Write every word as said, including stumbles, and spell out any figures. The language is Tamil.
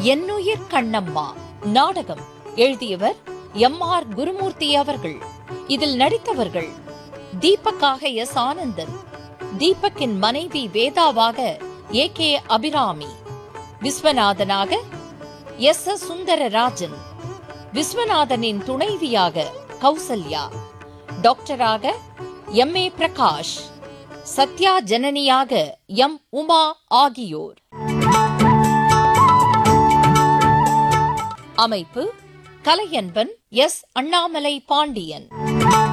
என்னுயிர் கண்ணம்மா நாடகம் எழுதியவர் எம் ஆர் குருமூர்த்தி அவர்கள். இதில் நடித்தவர்கள் தீபக்காக எஸ் ஆனந்தன், தீபக்கின் மனைவி வேதாவாக A K Abirami, விஸ்வநாதனாக S S Sundararajan, விஸ்வநாதனின் துணைவியாக Kausalya, டாக்டராக M A Prakash, Sathya ஜனனியாக M Uma ஆகியோர். அமைப்பு கலையன்பன் எஸ் அண்ணாமலை பாண்டியன்.